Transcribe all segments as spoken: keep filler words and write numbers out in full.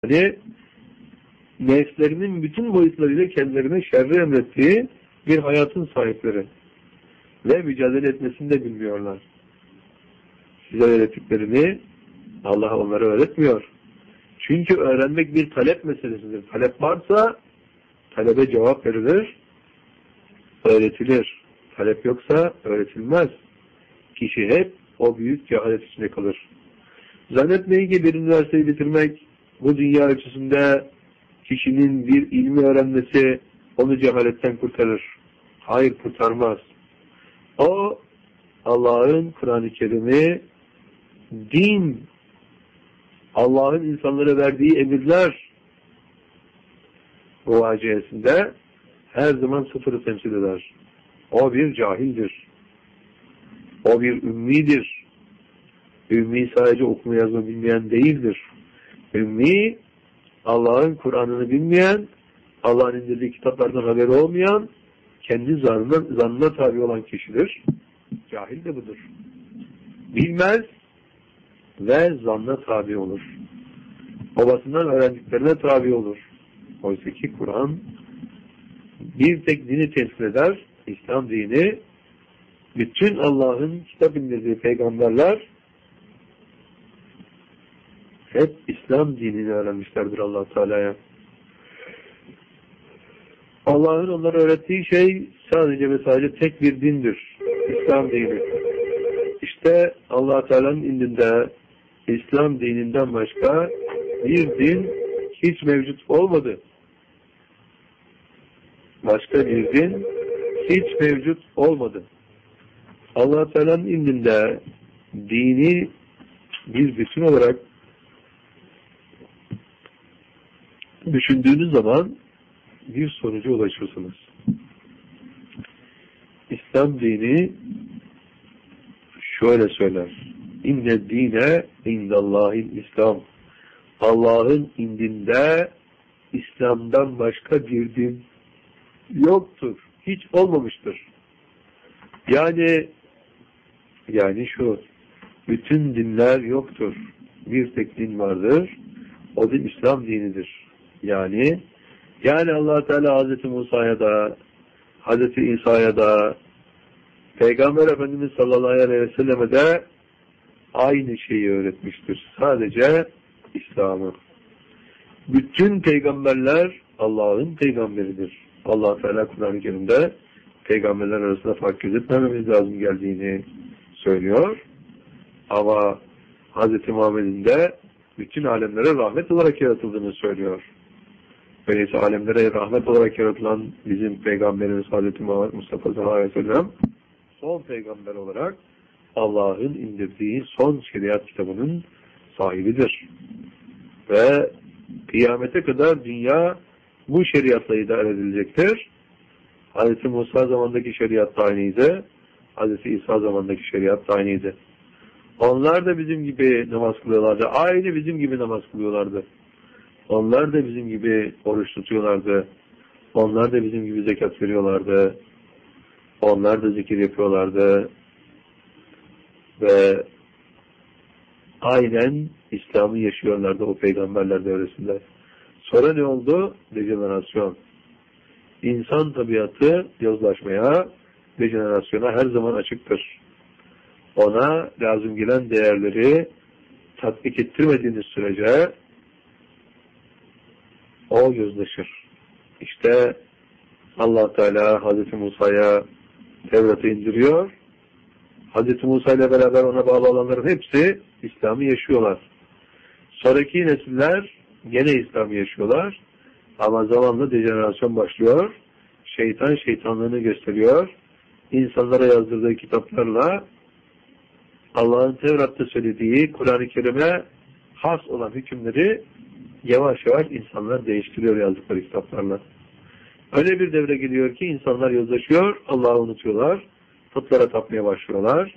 Yani nefslerinin bütün boyutlarıyla kendilerine şerri emrettiği bir hayatın sahipleri. Ve mücadele etmesini de bilmiyorlar. Size öğrettiklerini Allah onlara öğretmiyor. Çünkü öğrenmek bir talep meselesidir. Talep varsa talebe cevap verilir, öğretilir. Talep yoksa öğretilmez. Kişi hep o büyük cehalet içinde kalır. Zannetmeyin ki bir üniversiteyi bitirmek bu dünya ölçüsünde kişinin bir ilmi öğrenmesi onu cehaletten kurtarır. Hayır, kurtarmaz. O Allah'ın Kur'an-ı Kerim'i, din, Allah'ın insanlara verdiği emirler muvaciyesinde her zaman sıfırı temsil eder. O bir cahildir. O bir ümmidir. Ümmi sadece okuma yazma bilmeyen değildir. Ümmi, Allah'ın Kur'an'ını bilmeyen, Allah'ın indirdiği kitaplardan haberi olmayan, kendi zannına, zannına tabi olan kişidir. Cahil de budur. Bilmez ve zanna tabi olur. Babasından öğrendiklerine tabi olur. Oysa ki Kur'an bir tek dini temsil eder, İslam dini. Bütün Allah'ın kitap indirdiği peygamberler hep İslam dinini öğrenmişlerdir Allah Teala'ya. Allah'ın onlara öğrettiği şey sadece ve sadece tek bir dindir. İslam dini. İşte Allah Teala'nın indinde İslam dininden başka bir din hiç mevcut olmadı. Başka bir din hiç mevcut olmadı. Allah Teala'nın indinde dini bir bütün olarak düşündüğünüz zaman bir sonuca ulaşırsınız. İslam dini şöyle söyler. İnne dine indallahil İslam. Allah'ın indinde İslam'dan başka bir din yoktur. Hiç olmamıştır. Yani yani şu, bütün dinler yoktur. Bir tek din vardır. O din İslam dinidir. Yani yani Allah Teala Hazreti Musa'ya da, Hazreti İsa'ya da, Peygamber Efendimiz sallallahu aleyhi ve selleme de aynı şeyi öğretmiştir. Sadece İslam'ı. Bütün peygamberler Allah'ın peygamberidir. Allah Teala Kur'an-ı Kerim'de peygamberler arasında fark gözetmememiz lazım geldiğini söylüyor. Ama Hz. Muhammed'in de bütün alemlere rahmet olarak yaratıldığını söylüyor. Öyleyse alemlere rahmet olarak yaratılan bizim peygamberimiz Hz. Muhammed Mustafa sallallahu aleyhi ve sellem son peygamber olarak Allah'ın indirdiği son şeriat kitabının sahibidir. Ve kıyamete kadar dünya bu şeriatla idare edilecektir. Hz. Musa zamandaki şeriat da aynıydı. Hz. İsa zamandaki şeriat da aynıydı. Onlar da bizim gibi namaz kılıyorlardı. Aynı bizim gibi namaz kılıyorlardı. Onlar da bizim gibi oruç tutuyorlardı. Onlar da bizim gibi zekat veriyorlardı. Onlar da zikir yapıyorlardı. Ve aynen İslam'ı yaşıyorlardı o peygamberler devresinde. Sonra ne oldu? Dejenerasyon. İnsan tabiatı yozlaşmaya, dejenerasyona her zaman açıktır. Ona lazım gelen değerleri tatbik ettirmediğiniz sürece o yozlaşır. İşte Allah Teala Hazreti Musa'ya Tevrat'ı indiriyor. Hazreti Musa ile beraber ona bağlı olanların hepsi İslam'ı yaşıyorlar. Sonraki nesiller gene İslam'ı yaşıyorlar. Ama zamanla dejenerasyon başlıyor. Şeytan şeytanlığını gösteriyor. İnsanlara yazdırdığı kitaplarla Allah'ın Tevrat'ta söylediği Kur'an-ı Kerim'e has olan hükümleri yavaş yavaş insanlar değiştiriyor yazdıkları kitaplarla. Öyle bir devre geliyor ki insanlar yozlaşıyor, Allah'ı unutuyorlar, putlara tapmaya başlıyorlar.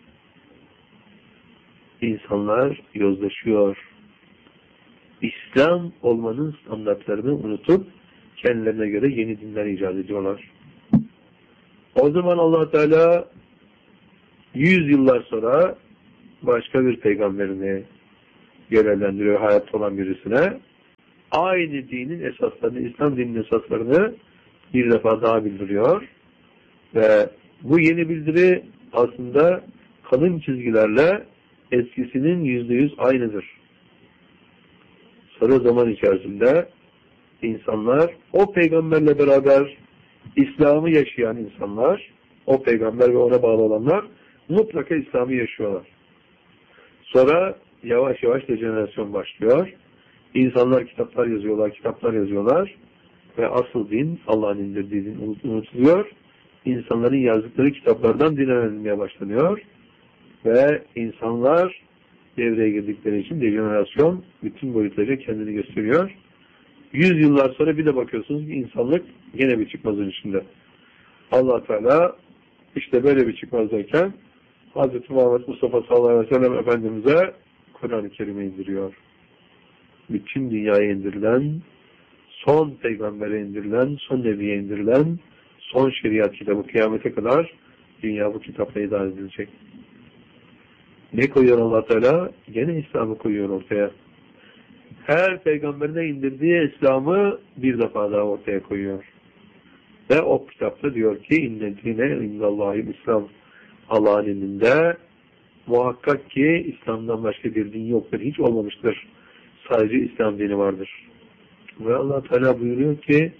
İnsanlar yozlaşıyor. İslam olmanın standartlarını unutup kendilerine göre yeni dinler icat ediyorlar. O zaman Allah Teala yüz yıllar sonra başka bir peygamberini görevlendiriyor hayatta olan birisine. aynı dinin esaslarını, İslam dininin esaslarını bir defa daha bildiriyor. Ve bu yeni bildiri aslında kalın çizgilerle eskisinin yüzde yüz aynıdır. Sonra zaman içerisinde insanlar o peygamberle beraber İslam'ı yaşayan insanlar, o peygamber ve ona bağlı olanlar mutlaka İslam'ı yaşıyorlar. Sonra yavaş yavaş dejenerasyon başlıyor. İnsanlar kitaplar yazıyorlar, kitaplar yazıyorlar ve asıl din, Allah'ın indirdiği din unutuluyor. İnsanların yazdıkları kitaplardan din öğrenilmeye başlanıyor ve insanlar devreye girdikleri için dejenerasyon bütün boyutlarıyla kendini gösteriyor. Yüz yıllar sonra bir de bakıyorsunuz ki insanlık yine bir çıkmazın içinde. Allah Teala işte böyle bir çıkmazdayken Hazreti Muhammed Mustafa sallallahu aleyhi ve sellem Efendimiz'e Kur'an-ı Kerim'i indiriyor. Bütün dünyaya indirilen, son peygambere indirilen, son nebiye indirilen, son şeriat kitabı kıyamete kadar dünya bu kitapla idare edilecek. Ne koyuyor Allah Teala? Gene İslam'ı koyuyor ortaya. Her peygamberine indirdiği İslam'ı bir defa daha ortaya koyuyor. Ve o kitapta diyor ki inne dine indallahil İslam. Allah'ın indinde muhakkak ki İslam'dan başka bir din yoktur. Hiç olmamıştır. Sadece İslam dini vardır. Ve Allah Teala buyuruyor ki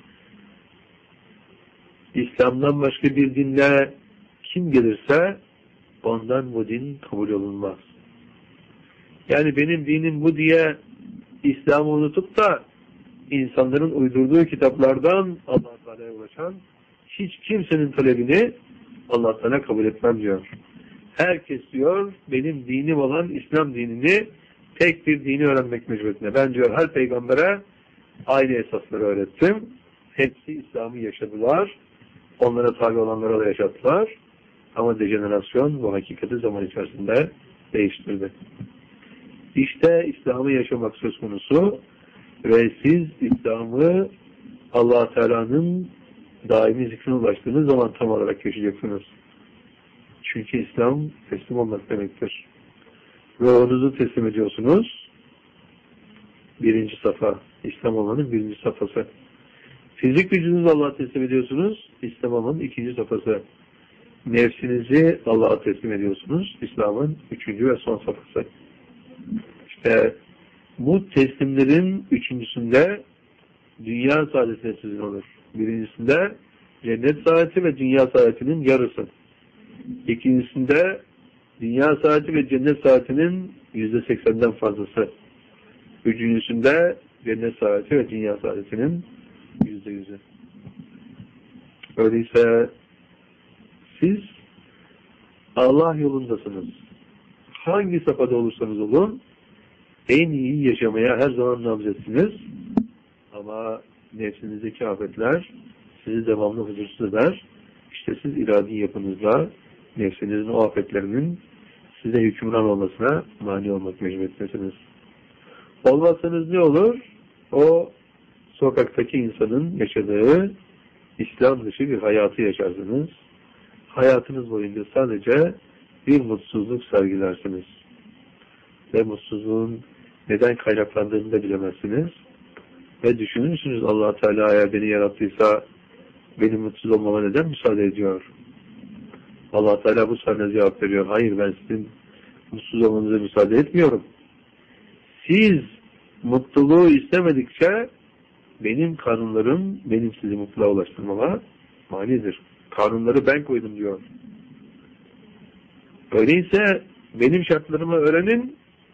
İslam'dan başka bir dinle kim gelirse ondan bu din kabul olunmaz. Yani benim dinim bu diye İslam'ı unutup da insanların uydurduğu kitaplardan Allah Teala'ya ulaşan hiç kimsenin talebini Allah Teala kabul etmem diyor. Herkes diyor benim dinim olan İslam dinini tek bir dini öğrenmek mecburiyetinde. Ben diyor her peygambere aynı esasları öğrettim. Hepsi İslam'ı yaşadılar. Onlara tabi olanlara da yaşattılar. Ama dejenerasyon bu hakikati zaman içerisinde değiştirdi. İşte İslam'ı yaşamak söz konusu ve siz İslam'ı Allah Teala'nın daimi zikrine ulaştığınız zaman tam olarak yaşayacaksınız. Çünkü İslam teslim olmak demektir. Ve onuzu teslim ediyorsunuz. Birinci safa. İslam olmanın birinci safhası. Fizik gücünüzü Allah'a teslim ediyorsunuz. İslam olmanın ikinci safhası. Nefsinizi Allah'a teslim ediyorsunuz. İslam'ın üçüncü ve son safhası. İşte bu teslimlerin üçüncüsünde dünya saadetine sizin olur. Birincisinde cennet saadeti ve dünya saadetinin yarısı. İkincisinde dünya saadeti ve cennet saadetinin yüzde seksenden fazlası. Üçüncüsünde cennet saadeti ve dünya saadetinin yüzde yüzü. Öyleyse siz Allah yolundasınız. Hangi safhada olursanız olun en iyi yaşamaya her zaman namzetsiniz. Ama nefsinizdeki afetler sizi devamlı huzursuz eder. İşte siz iradi yapınızla nefsinizin o afetlerinin size hükümran olmasına mani olmak mecburiyetindesiniz. Olmazsanız ne olur? O sokaktaki insanın yaşadığı İslam dışı bir hayatı yaşarsınız. Hayatınız boyunca sadece bir mutsuzluk sergilersiniz. Ve mutsuzluğun neden kaynaklandığını da bilemezsiniz. Ve düşünürsünüz Allah Teala eğer beni yarattıysa benim mutsuz olmama neden müsaade ediyor? Allah Teala bu soruna cevap veriyor. Hayır, ben sizin mutsuz olmanıza müsaade etmiyorum. Siz mutluluğu istemedikçe benim kanunlarım benim sizi mutluluğa ulaştırmama manidir. Kanunları ben koydum diyor. Öyleyse benim şartlarımı öğrenin.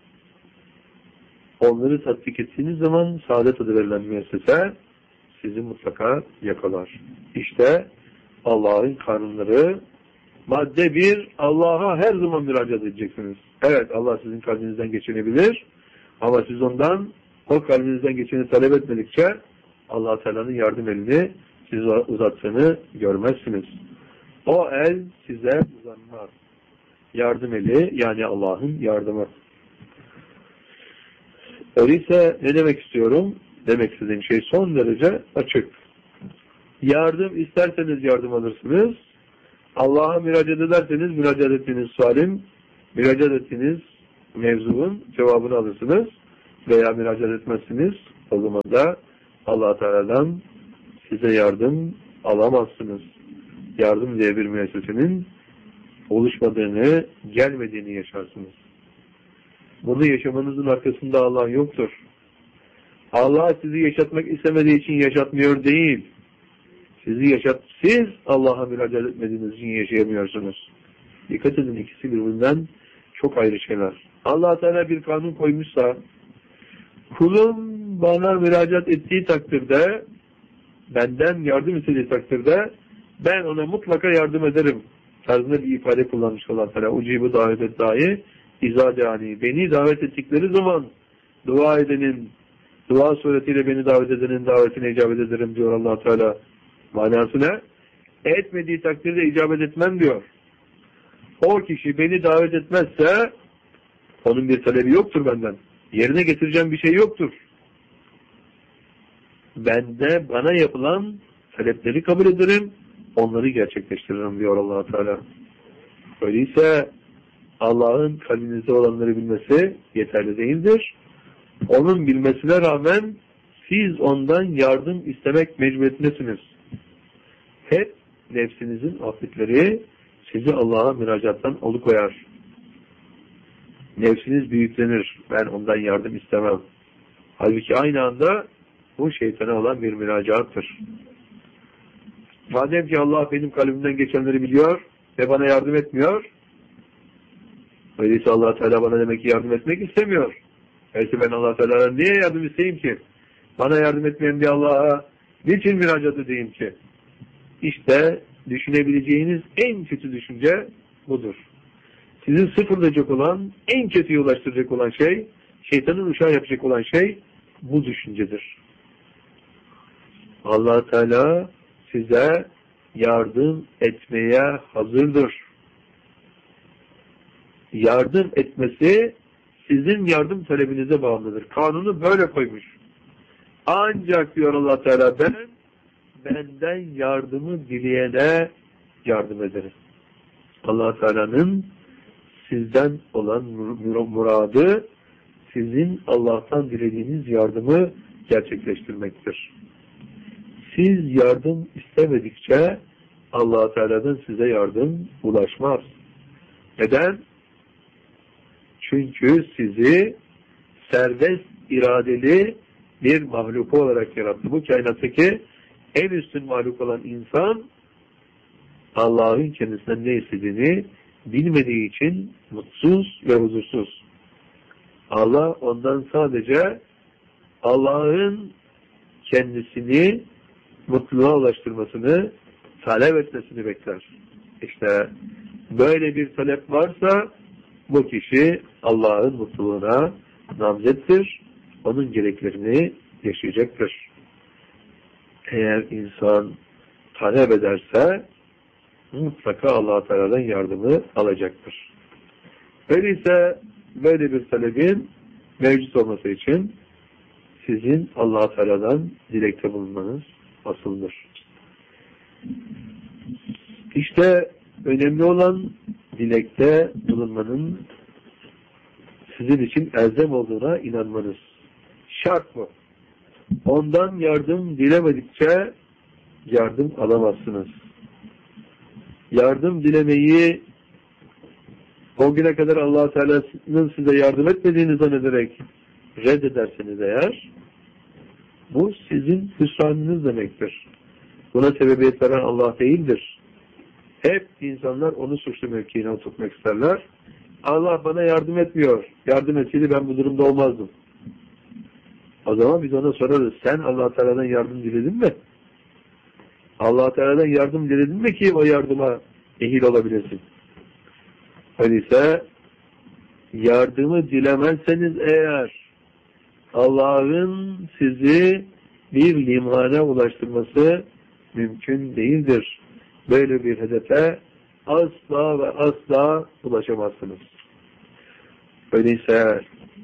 Onları tatbik ettiğiniz zaman saadet adı verilen müessese sizi mutlaka yakalar. İşte Allah'ın kanunları madde bir, Allah'a her zaman müracaat edeceksiniz. Evet, Allah sizin kalbinizden geçinebilir ama siz ondan o kalbinizden geçeni talep etmedikçe Allah Teala'nın yardım elini size uzattığını görmezsiniz. O el size uzanmaz. Yardım eli yani Allah'ın yardımı. Öyleyse ne demek istiyorum? Demek istediğim şey son derece açık. Yardım isterseniz yardım alırsınız. Allah'a müracaat ederseniz müracaat ettiğiniz sualin, müracaat ettiğiniz mevzunun cevabını alırsınız. Veya müracaat etmezsiniz. o zaman da Allah Teala'dan size yardım alamazsınız. Yardım diye bir müessesenin oluşmadığını, gelmediğini yaşarsınız. Bunu yaşamanızın arkasında Allah yoktur. Allah sizi yaşatmak istemediği için yaşatmıyor değil. Sizi yaşat, siz Allah'a müracaat etmediğiniz için yaşayamıyorsunuz. Dikkat edin, ikisi birbirinden çok ayrı şeyler. Allah Teala bir kanun koymuşsa, kulum bana müracaat ettiği takdirde, benden yardım istediği takdirde, ben ona mutlaka yardım ederim tarzında bir ifade kullanmış Allah Teala. Ucibu davet et dahi izadani. Beni davet ettikleri zaman dua edenin, dua suretiyle beni davet edenin davetine icabet ederim diyor Allah Teala. Manası ne? Etmediği takdirde icabet etmem diyor. O kişi beni davet etmezse onun bir talebi yoktur benden. Yerine getireceğim bir şey yoktur. Bende bana yapılan talepleri kabul ederim, onları gerçekleştiririm diyor Allah Teala. Öyleyse Allah'ın kalbinizde olanları bilmesi yeterli değildir. Onun bilmesine rağmen siz ondan yardım istemek mecburiyetindesiniz. Hep nefsinizin afetleri sizi Allah'a müracaattan alıkoyar. Nefsiniz büyüklenir. Ben ondan yardım istemem. Halbuki aynı anda bu şeytana olan bir müracaattır. Madem ki Allah benim kalbimden geçenleri biliyor ve bana yardım etmiyor, öyleyse Allah Teala bana demek ki yardım etmek istemiyor. Öyleyse ben Allah Teala'dan niye yardım isteyeyim ki? Bana yardım etmeyen bir Allah'a niçin müracaat edeyim ki? İşte düşünebileceğiniz en kötü düşünce budur. Sizi sıfırlayacak olan, en kötüye ulaştıracak olan şey, şeytanın uşağı yapacak olan şey bu düşüncedir. Allah Teala size yardım etmeye hazırdır. Yardım etmesi sizin yardım talebinize bağlıdır. Kanunu böyle koymuş. Ancak diyor Allah Teala, ben benden yardımı dileyene yardım ederim. Allah Teala'nın sizden olan muradı sizin Allah'tan dilediğiniz yardımı gerçekleştirmektir. Siz yardım istemedikçe Allah Teala'dan size yardım ulaşmaz. Neden? Çünkü sizi serbest iradeli bir mahluku olarak yarattı. Bu kainattaki en üstün mahluk olan insan Allah'ın kendisinden ne istediğini bilmediği için mutsuz ve huzursuz. Allah ondan sadece Allah'ın kendisini mutluluğa ulaştırmasını, talep etmesini bekler. İşte böyle bir talep varsa bu kişi Allah'ın mutluluğuna namzettir. Onun gereklerini yaşayacaktır. Eğer insan talep ederse mutlaka Allah Teala'dan yardımı alacaktır. Öyleyse böyle bir talebin mevcut olması için sizin Allah Teala'dan dilekte bulunmanız asıldır. İşte önemli olan dilekte bulunmanın sizin için elzem olduğuna inanmanız. Şart bu. Ondan yardım dilemedikçe yardım alamazsınız. Yardım dilemeyi o güne kadar Allah Teala'nın size yardım etmediğini zannederek reddederseniz eğer, bu sizin hüsranınız demektir. Buna sebebiyet veren Allah değildir. Hep insanlar onu suçlu mevkiine oturtmak isterler. Allah bana yardım etmiyor. Yardım etseydi ben bu durumda olmazdım. O zaman biz ona sorarız. Sen Allah Teala'dan yardım diledin mi? Allah Teala'dan yardım diledin mi ki o yardıma ehil olabilirsin? Öyleyse yardımı dilemezseniz eğer Allah'ın sizi bir limana ulaştırması mümkün değildir. Böyle bir hedefe asla ve asla ulaşamazsınız. Öyleyse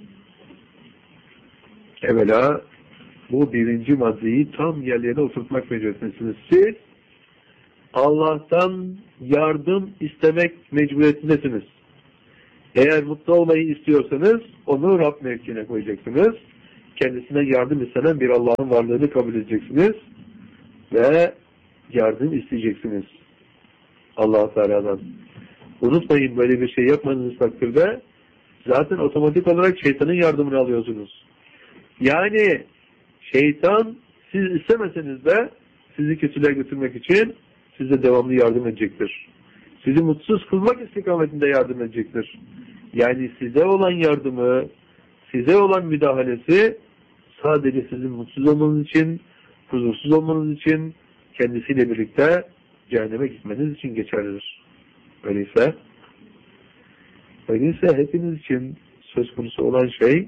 evvela bu birinci maddeyi tam yerlerine oturtmak mecburiyetindesiniz. Siz Allah'tan yardım istemek mecburiyetindesiniz. Eğer mutlu olmayı istiyorsanız onu Rab mevkine koyacaksınız. kendisinden yardım istenen bir Allah'ın varlığını kabul edeceksiniz ve yardım isteyeceksiniz Allah-u Teala'dan. Unutmayın, böyle bir şey yapmadığınız takdirde zaten otomatik olarak şeytanın yardımını alıyorsunuz. Yani şeytan siz istemeseniz de sizi kötülüğe götürmek için size devamlı yardım edecektir. Sizi mutsuz kılmak istikametinde yardım edecektir. Yani size olan yardımı, size olan müdahalesi sadece sizin mutsuz olmanız için, huzursuz olmanız için, kendisiyle birlikte cehenneme gitmeniz için geçerlidir. Öyleyse, öyleyse hepiniz için söz konusu olan şey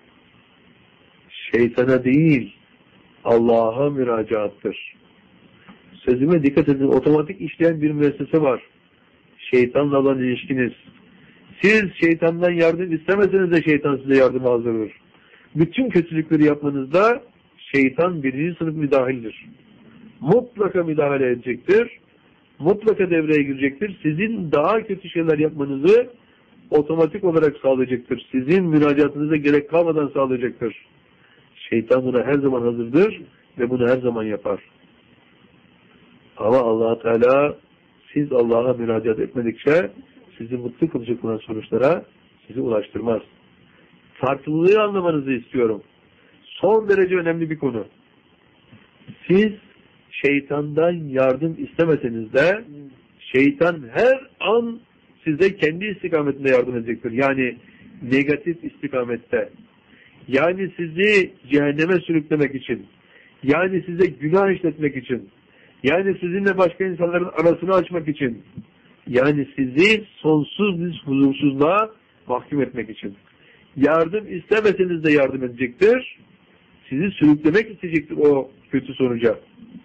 şeytana değil, Allah'a müracaattır. Sözüme dikkat edin, otomatik işleyen bir müessese var. Şeytanla olan ilişkiniz. Siz şeytandan yardım istemeseniz de şeytan size yardıma hazırdır. Bütün kötülükleri yapmanızda şeytan birinci sınıf müdahildir. Mutlaka müdahale edecektir. Mutlaka devreye girecektir. Sizin daha kötü şeyler yapmanızı otomatik olarak sağlayacaktır. Sizin müracaatınıza gerek kalmadan sağlayacaktır. Şeytan buna her zaman hazırdır ve bunu her zaman yapar. Ama Allah Teala siz Allah'a müracaat etmedikçe sizi mutlu kılacak olan sonuçlara sizi ulaştırmaz. Farklılığı anlamanızı istiyorum. Son derece önemli bir konu. Siz şeytandan yardım istemeseniz de şeytan her an size kendi istikametinde yardım edecektir. Yani negatif istikamette. Yani sizi cehenneme sürüklemek için. Yani size günah işletmek için. Yani sizinle başka insanların arasını açmak için. Yani sizi sonsuz bir huzursuzluğa mahkum etmek için. Yardım istemeseniz de yardım edecektir. Sizi sürüklemek isteyecektir o kötü sonuca.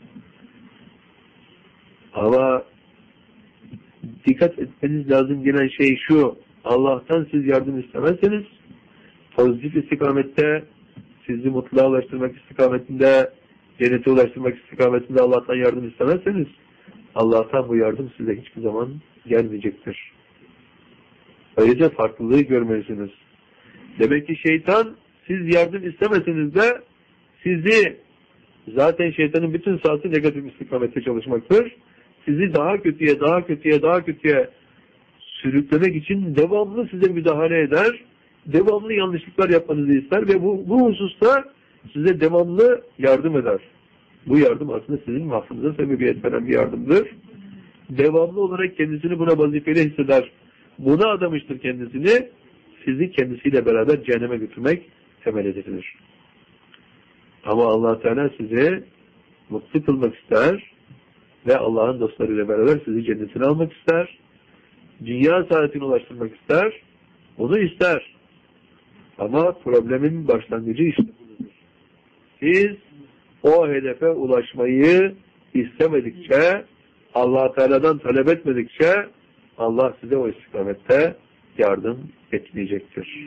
Ama dikkat etmeniz lazım gelen şey şu: Allah'tan siz yardım istemezseniz, pozitif istikamette, sizi mutluluğa ulaştırmak istikametinde, cennete ulaştırmak istikametinde Allah'tan yardım istemezseniz, Allah'tan bu yardım size hiçbir zaman gelmeyecektir. Öylece farklılığı görmelisiniz. Demek ki şeytan siz yardım istemeseniz de sizi, zaten şeytanın bütün sahası negatif istikamette çalışmaktır. Sizi daha kötüye, daha kötüye, daha kötüye sürüklemek için devamlı size müdahale eder. Devamlı yanlışlıklar yapmanızı ister ve bu, bu hususta size devamlı yardım eder. Bu yardım aslında sizin mahfınıza sebebiyet veren bir yardımdır. Devamlı olarak kendisini buna vazifeli hisseder. Buna adamıştır kendisini. Sizi kendisiyle beraber cehenneme götürmek temel hedefidir. Ama Allah Teala sizi mutlu kılmak ister ve Allah'ın dostlarıyla beraber sizi cennetine almak ister. Dünya saadetine ulaştırmak ister. Onu ister. Ama problemin başlangıcı işte budur. Siz o hedefe ulaşmayı istemedikçe, Allah Teala'dan talep etmedikçe Allah size o istikamette yardım etmeyecektir.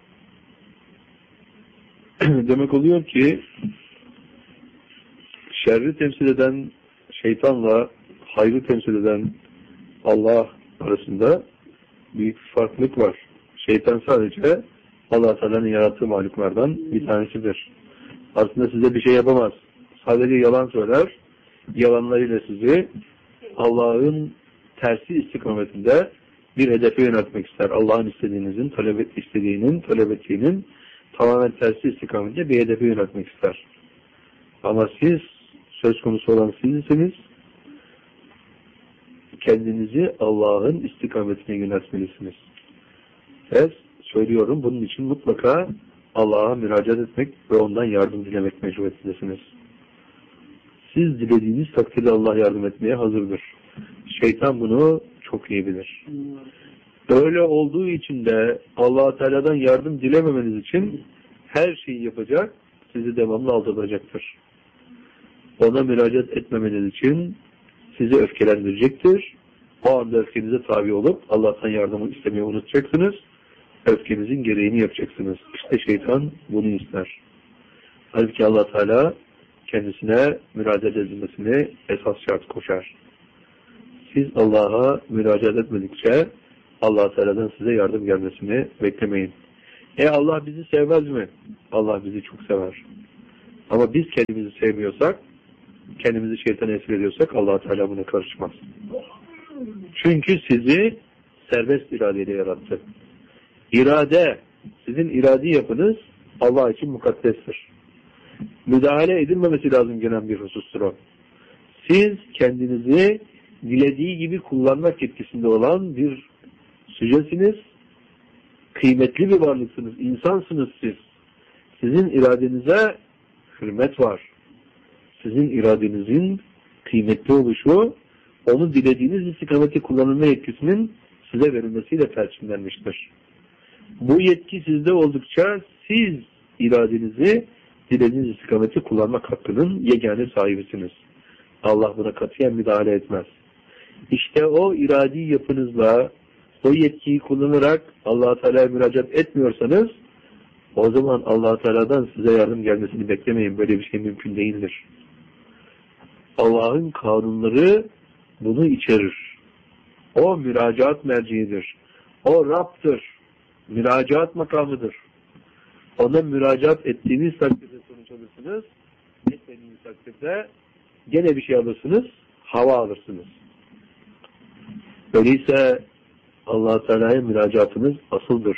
Demek oluyor ki şerri temsil eden şeytanla hayrı temsil eden Allah arasında büyük bir farklılık var. Şeytan sadece Allah Teala'nın yarattığı mahluklardan bir tanesidir. Aslında size bir şey yapamaz. Sadece yalan söyler. Yalanlarıyla sizi Allah'ın tersi istikametinde bir hedefe yöneltmek ister. Allah'ın istediğinizin, talep istediğinin, talep ettiğinin tamamen tersi istikametinde bir hedefe yöneltmek ister. Ama siz, söz konusu olan sizsiniz, kendinizi Allah'ın istikametine yöneltmelisiniz. Evet, söylüyorum, bunun için mutlaka Allah'a müracaat etmek ve ondan yardım dilemek mecburiyetindesiniz. Siz dilediğiniz takdirde Allah yardım etmeye hazırdır. Şeytan bunu çok iyi bilir. Öyle olduğu için de Allah Teala'dan yardım dilememeniz için her şeyi yapacak, sizi devamlı aldatacaktır. Ona müracaat etmemeniz için sizi öfkelendirecektir. O anda öfkenize tabi olup Allah'tan yardımı istemeyi unutacaksınız. Öfkenizin gereğini yapacaksınız. İşte şeytan bunu ister. Halbuki Allah Teala kendisine müracaat edilmesini esas şart koşar. Siz Allah'a müracaat etmedikçe Allah Teala'dan size yardım gelmesini beklemeyin. E Allah bizi sevmez mi? Allah bizi çok sever. Ama biz kendimizi sevmiyorsak, kendimizi şeytana esir ediyorsak Allah Teala buna karışmaz. Çünkü sizi serbest iradeyle yarattı. İrade, sizin iradi yapınız Allah için mukaddestir. Müdahale edilmemesi lazım gelen bir husustur o. Siz kendinizi dilediği gibi kullanmak yetkisinde olan bir sücesiniz, kıymetli bir varlıksınız, insansınız siz. Sizin iradenize hürmet var. Sizin iradenizin kıymetli oluşu, onu dilediğiniz istikameti kullanılma yetkisinin size verilmesiyle perçinlenmiştir. Bu yetki sizde oldukça siz iradenizi dilediğiniz istikameti kullanmak hakkının yegane sahibisiniz. Allah buna katiyen müdahale etmez. İşte o iradi yapınızla o yetkiyi kullanarak Allah-u Teala'ya müracaat etmiyorsanız o zaman Allah-u Teala'dan size yardım gelmesini beklemeyin. Böyle bir şey mümkün değildir. Allah'ın kanunları bunu içerir. O müracaat merciidir. O Rab'dır. Müracaat makamıdır. Ona müracaat ettiğiniz takdirde sonuç alırsınız. Etmediğiniz takdirde gene bir şey alırsınız. Hava alırsınız. Öyleyse Allah-u Teala'ya müracaatınız asıldır.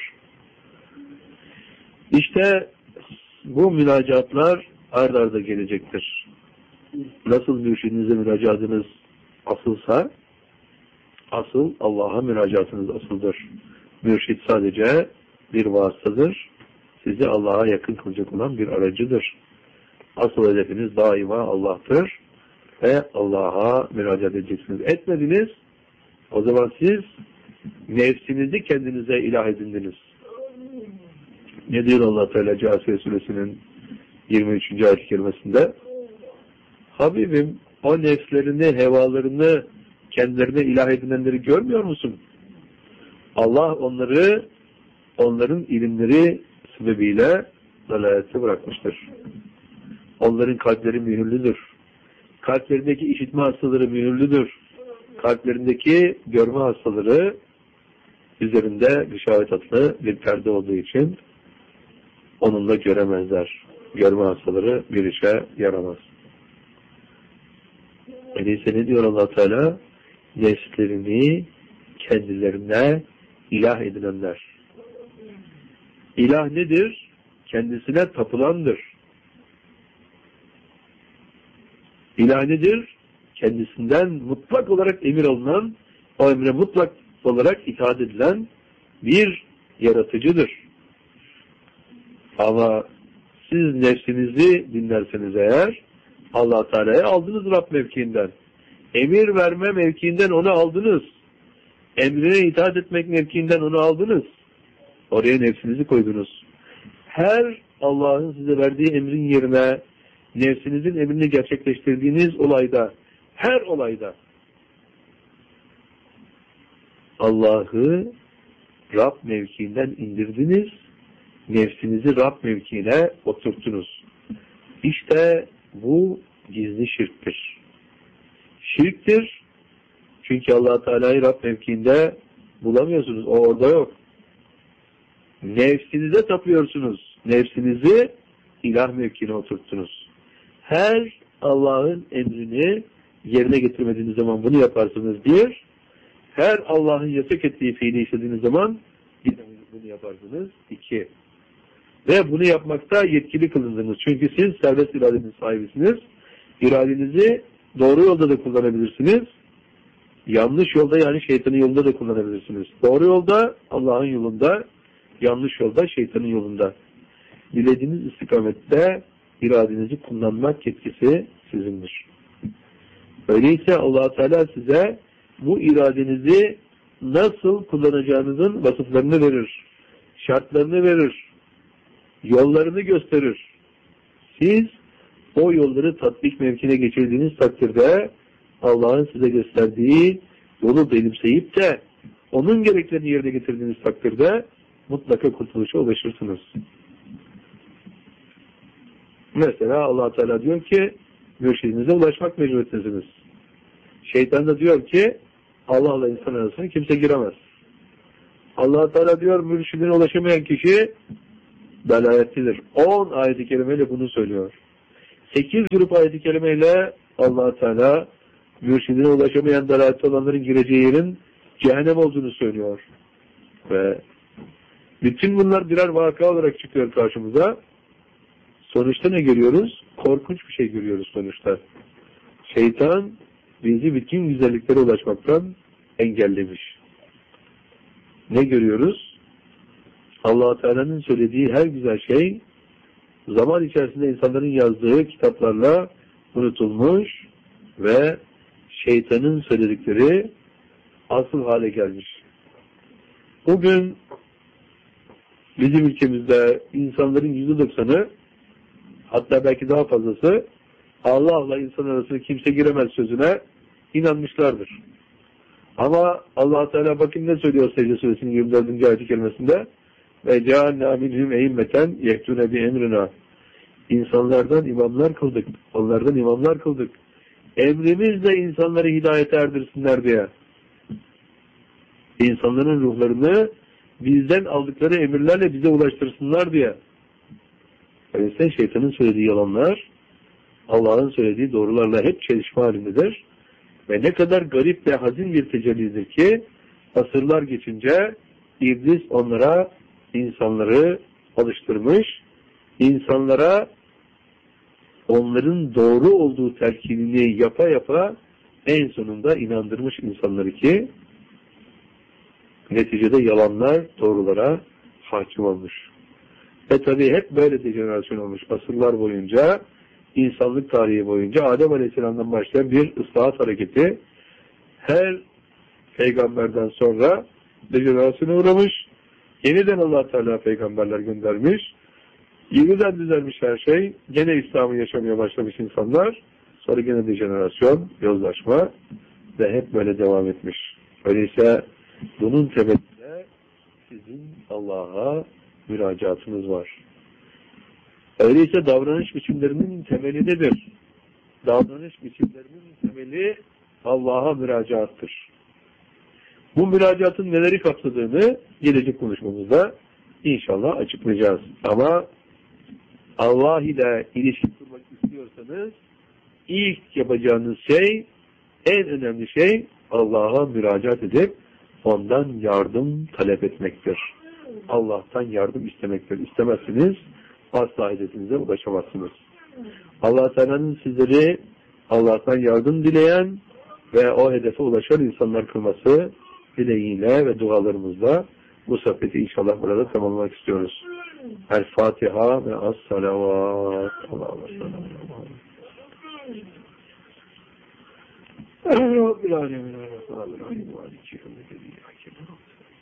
İşte bu müracaatlar ard arda gelecektir. Nasıl mürşidinize müracaatınız asılsa, asıl Allah'a müracaatınız asıldır. Mürşid sadece bir vasıtadır. Sizi Allah'a yakın kılacak olan bir aracıdır. Asıl hedefiniz daima Allah'tır. Ve Allah'a müracaat edeceksiniz. Etmediniz, o zaman siz nefsinizi kendinize ilah edindiniz. Ne diyor Allah Teala Câsiye Suresinin yirmi üçüncü ayet-i kerimesinde? Habibim, o nefslerini, hevalarını kendilerine ilah edinenleri görmüyor musun? Allah onları, onların ilimleri sebebiyle dalalete bırakmıştır. Onların kalpleri mühürlüdür. Kalplerindeki işitme hastaları mühürlüdür. Kalplerindeki görme hastaları üzerinde gışavet adlı bir perde olduğu için onunla göremezler. Görme hastaları bir işe yaramaz. Öyleyse ne diyor Allah Teala? Nefslerini kendilerine ilah edinenler. İlah nedir? Kendisine tapılandır. İlah nedir? Kendisinden mutlak olarak emir alınan, o emre mutlak olarak itaat edilen bir yaratıcıdır. Ama siz nefsinizi dinlerseniz eğer, Allah Teala'ya aldınız Rab mevkiinden. Emir verme mevkiinden onu aldınız. Emrine itaat etmek mevkiinden onu aldınız. Oraya nefsinizi koydunuz. Her Allah'ın size verdiği emrin yerine nefsinizin emrini gerçekleştirdiğiniz olayda, her olayda Allah'ı Rab mevkiinden indirdiniz, nefsinizi Rab mevkiine oturttunuz. İşte bu gizli şirktir. Şirktir, çünkü Allah Teala'yı Rab mevkiinde bulamıyorsunuz, o orada yok. Nefsinize tapıyorsunuz, nefsinizi ilah mevkiine oturttunuz. Her Allah'ın emrini yerine getirmediğiniz zaman bunu yaparsınız bir, her Allah'ın yasak ettiği fiili işlediğiniz zaman bunu yaparsınız iki. Ve bunu yapmakta yetkili kılındınız. Çünkü siz serbest iradenin sahibisiniz. İradenizi doğru yolda da kullanabilirsiniz. Yanlış yolda, yani şeytanın yolunda da kullanabilirsiniz. Doğru yolda Allah'ın yolunda, yanlış yolda şeytanın yolunda. Dilediğiniz istikamette iradenizi kullanmak yetkisi sizindir. Öyleyse Allah Teala size bu iradenizi nasıl kullanacağınızın vasıflarını verir, şartlarını verir, yollarını gösterir. Siz o yolları tatbik mevkine geçirdiğiniz takdirde Allah'ın size gösterdiği yolu benimseyip de onun gereklerini yerine getirdiğiniz takdirde mutlaka kurtuluşa ulaşırsınız. Mesela Allah Teala diyor ki mürşidinize ulaşmak mecburiyetindesiniz. Şeytan da diyor ki Allah'la insan arasına kimse giremez. Allah Teala diyor mürşidine ulaşamayan kişi Delaletlidir. on ayet-i kerimeyle bunu söylüyor. sekiz grup ayet-i kerimeyle Allah Teala mürşidine ulaşamayan delaletli olanların gireceği yerin cehennem olduğunu söylüyor. Ve bütün bunlar birer vaka olarak çıkıyor karşımıza. Sonuçta ne görüyoruz? Korkunç bir şey görüyoruz sonuçta. Şeytan bizi bütün güzelliklere ulaşmaktan engellemiş. Ne görüyoruz? Allah Teala'nın söylediği her güzel şey zaman içerisinde insanların yazdığı kitaplarla unutulmuş ve şeytanın söyledikleri asıl hale gelmiş. Bugün bizim ülkemizde insanların yüzde doksanı, hatta belki daha fazlası, Allah'la insan arasında kimse giremez sözüne inanmışlardır. Ama Allah Teala bakın ne söylüyor Secde Suresinin yirmi dördüncü ayet-i kerimesinde: ve cealna minhum e'immeten yektune bi emrina. İnsanlardan imamlar kıldık. Onlardan imamlar kıldık. Emrimizle insanları hidayete erdirsinler diye. İnsanların ruhlarını bizden aldıkları emirlerle bize ulaştırsınlar diye. Öyleyse şeytanın söylediği yalanlar Allah'ın söylediği doğrularla hep çelişme halindedir. Ve ne kadar garip ve hazin bir tecellidir ki asırlar geçince İblis onlara insanları alıştırmış, insanlara onların doğru olduğu telkinini yapa yapa en sonunda inandırmış insanları ki neticede yalanlar doğrulara hakim olmuş. Ve tabii hep böyle dejenerasyon olmuş. Asırlar boyunca, insanlık tarihi boyunca Adem Aleyhisselam'dan başlayan bir ıslahat hareketi her peygamberden sonra dejenerasyona uğramış. Yeniden Allah Teala peygamberler göndermiş. Yeniden düzelmiş her şey. Gene İslam'ı yaşamaya başlamış insanlar. Sonra gene dejenerasyon, yozlaşma ve hep böyle devam etmiş. Öyleyse bunun temelinde sizin Allah'a müracaatınız var. Öyleyse davranış biçimlerinin temeli nedir? Davranış biçimlerinin temeli Allah'a müracaattır. Bu müracaatın neleri kapsadığını gelecek konuşmamızda inşallah açıklayacağız. Ama Allah ile ilişki kurmak istiyorsanız ilk yapacağınız şey, en önemli şey Allah'a müracaat edip ondan yardım talep etmektir. Allah'tan yardım istemektir. İstemezsiniz asla hedefinize ulaşamazsınız. Allah Teala'nın sizleri Allah'tan yardım dileyen ve o hedefe ulaşan insanlar kılması dileğiyle ve dualarımızla bu sohbeti inşallah burada tamamlamak istiyoruz. El Fatiha ve Es-Salavat. Allah'a emanet olun.